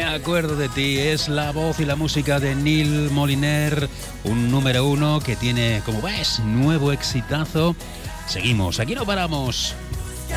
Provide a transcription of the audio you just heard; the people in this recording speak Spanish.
acuerdo de ti. Es la voz y la música de Neil Moliner, un número 1 que tiene, como ves, nuevo exitazo. Seguimos, aquí no paramos.